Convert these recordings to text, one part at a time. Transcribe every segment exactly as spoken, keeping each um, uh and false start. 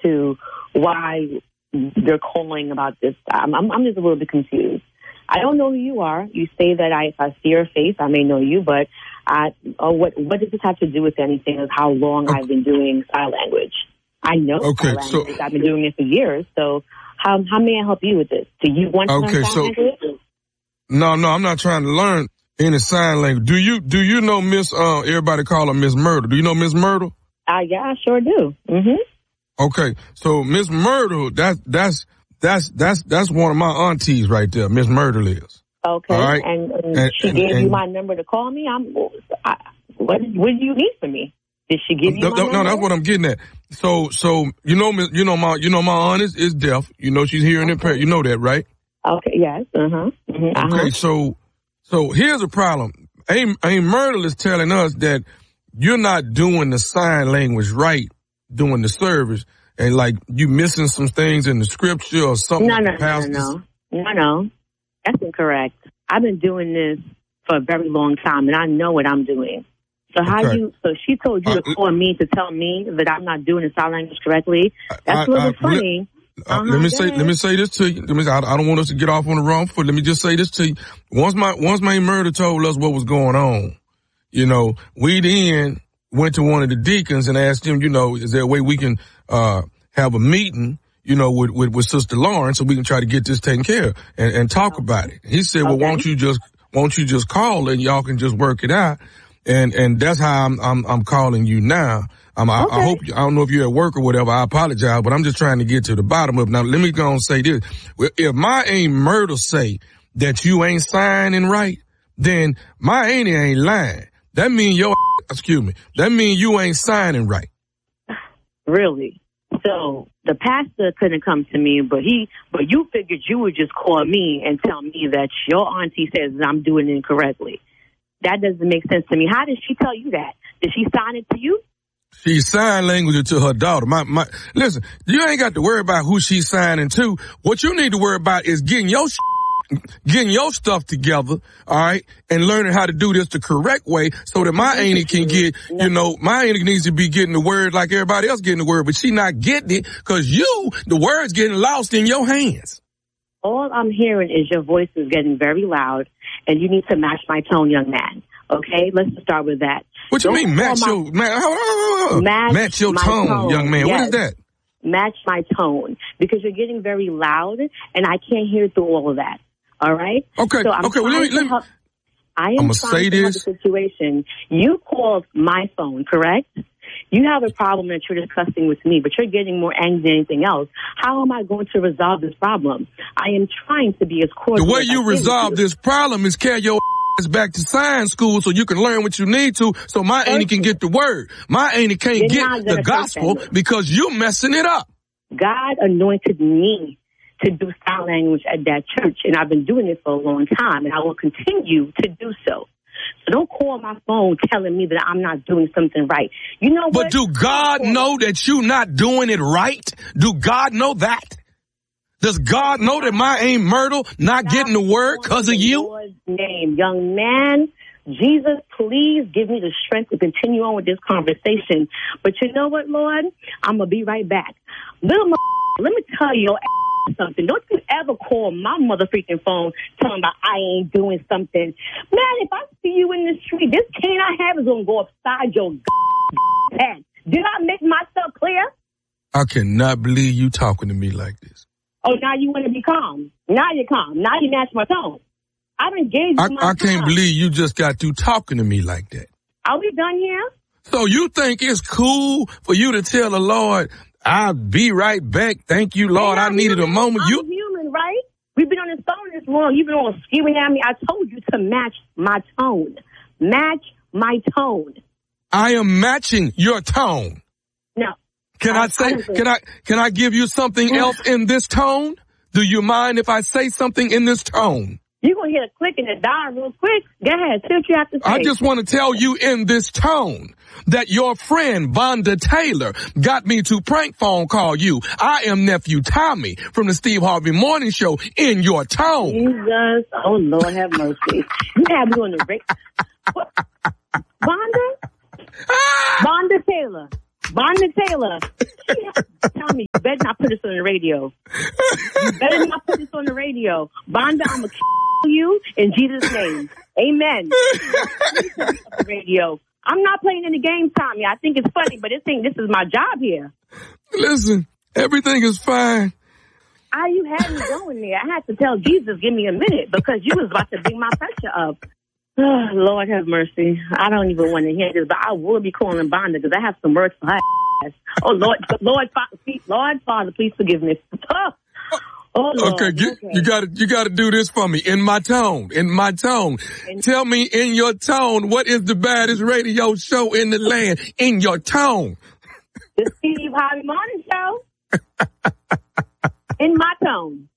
to why they're calling about this. I'm, I'm, I'm just a little bit confused. I don't know who you are. You say that I, if I see your face, I may know you, but I, oh, what what does this have to do with anything of how long okay. I've been doing sign language? I know okay, sign so, language. I've been doing it for years. So how how may I help you with this? Do you want to okay, learn sign so, language? No, no, I'm not trying to learn any sign language. Do you do you know Miss? Uh, everybody call her Miss Myrtle. Do you know Miss Myrtle? Uh, yeah, I sure do. Mm-hmm. Okay, so Miss Myrtle, that that's that's that's that's one of my aunties right there. Miss Myrtle is. Okay, all right? and, and, and she and, gave and, you my number to call me. I'm. I, what what do you need from me? Did she give you no, my no, number? No, that's what I'm getting at. So so you know you know my you know my aunt is, is deaf. You know she's hearing impaired. You know that, right? Okay. Yes. Uh huh. Mm-hmm, uh-huh. Okay. So so here's a problem. A A Myrtle is telling us that you're not doing the sign language right during the service, and like you missing some things in the scripture or something. No, no, no, no, no, no, no. That's incorrect. I've been doing this for a very long time, and I know what I'm doing. So how okay. you? So she told you to uh, call me to tell me that I'm not doing the sign language correctly. That's I, a little I, bit funny. Uh, uh-huh, let me say, let me say this to you. Let me say, I, I don't want us to get off on the wrong foot. Let me just say this to you. Once my, once my murder told us what was going on, you know, we then went to one of the deacons and asked him, you know, is there a way we can, uh, have a meeting, you know, with, with, with Sister Lauren so we can try to get this taken care of and, and talk okay. about it. He said, well, okay. won't you just, won't you just call and y'all can just work it out? And, and that's how I'm, I'm, I'm calling you now. Um, I, okay. I hope, I don't know if you're at work or whatever, I apologize, but I'm just trying to get to the bottom of it. Now, let me go and say this. If my Aunt Myrtle say that you ain't signing right, then my auntie ain't lying. That mean your, excuse me, that mean you ain't signing right. Really? So the pastor couldn't come to me, but he, but you figured you would just call me and tell me that your auntie says that I'm doing it incorrectly. That doesn't make sense to me. How did she tell you that? Did she sign it to you? She signed language to her daughter. My, my, listen, you ain't got to worry about who she's signing to. What you need to worry about is getting your, getting your stuff together, all right, and learning how to do this the correct way so that my auntie can get, you know, my auntie needs to be getting the word like everybody else getting the word, but she not getting it because you, the word's getting lost in your hands. All I'm hearing is your voice is getting very loud, and you need to match my tone, young man. Okay, let's just start with that. What you Don't mean match my, your match, hold on, hold on. match, match your tone, tone, young man? Yes. What is that? Match my tone because you're getting very loud, and I can't hear through all of that. All right. Okay. So I'm okay. Well, let me. Let me help, I am I'm gonna trying say to this. help the situation. You called my phone, correct? You have a problem that you're discussing with me, but you're getting more angry than anything else. How am I going to resolve this problem? I am trying to be as cordial. The way as you I resolve can. this problem is carry your ass back to science school so you can learn what you need to so my First, auntie can get the word. My auntie can't you're get the gospel because you messing it up. God anointed me to do sign language at that church, and I've been doing it for a long time, and I will continue to do so. So don't call my phone telling me that I'm not doing something right. You know what? But do God know that you're not doing it right? Do God know that? Does God know that my Aunt Myrtle not Stop getting the word because of you? Lord's name, young man. Jesus, please give me the strength to continue on with this conversation. But you know what, Lord? I'm going to be right back. Little m- let me tell you something. Don't you ever call my mother freaking phone telling me about I ain't doing something. Man, if I see you in the street, this cane I have is going to go upside your head. Did I make myself clear? I cannot believe you talking to me like this. Oh, now you want to be calm. Now you're calm. Now you match my tone. I've engaged I, my I can't time. believe you just got through talking to me like that. Are we done here? So you think it's cool for you to tell the Lord, I'll be right back. Thank you, Lord. I needed human. a moment. I'm you human, right? We've been on this phone this long. You've been all skewing at me. I told you to match my tone. Match my tone. I am matching your tone. No. Can I, I say, I can I, can I give you something else in this tone? Do you mind if I say something in this tone? You're going to hear a click and a die real quick. Go ahead. See what you have to say. I just want to tell you in this tone that your friend Vonda Taylor got me to prank phone call you. I am nephew Tommy from the Steve Harvey Morning Show in your tone. Jesus. Oh, Lord have mercy. You have me on the break. What? Vonda? Ah! Vonda Taylor. Bonda Taylor. Tell me, you better not put this on the radio. You better not put this on the radio. Bonda, I'm going to kill you in Jesus' name. Amen. The radio. I'm not playing any games, Tommy. I think it's funny, but this thing, this is my job here. Listen, everything is fine. Ah, you had me going there. I had to tell Jesus, give me a minute, because you was about to bring my pressure up. Oh, Lord have mercy. I don't even want to hear this, but I will be calling Bonda because I have some words for her ass. Oh, Lord, Lord, Father, please, Lord, Father, please forgive me. Oh, oh Lord. Okay, get, okay, you got to you got to do this for me in my tone, in my tone. In, Tell me in your tone, what is the baddest radio show in the land? In your tone. The Steve Harvey Morning Show. In my tone.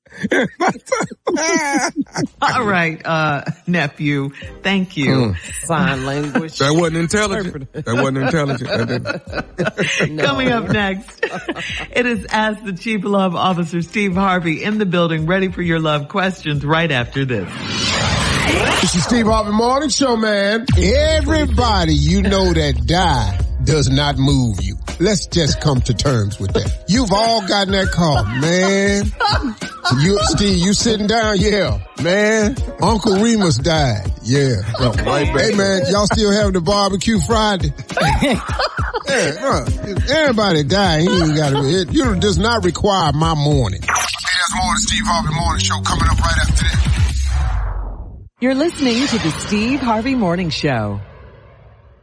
All right, uh, nephew. Thank you. Mm. Sign language. That wasn't intelligent. That wasn't intelligent. That no. Coming up next, it is Ask the Chief of Love Officer Steve Harvey in the building, ready for your love questions right after this. This is Steve Harvey Morning Show, man. Everybody you know that died does not move you. Let's just come to terms with that. You've all gotten that call, man. You, Steve, you sitting down? Yeah, man. Uncle Remus died. Yeah. Oh, hey, man, y'all still having the barbecue Friday? Yeah, bro, if everybody died, he ain't got to. It you does not require my morning. Hey, there's more of the Steve Harvey Morning Show coming up right after this. You're listening to the Steve Harvey Morning Show.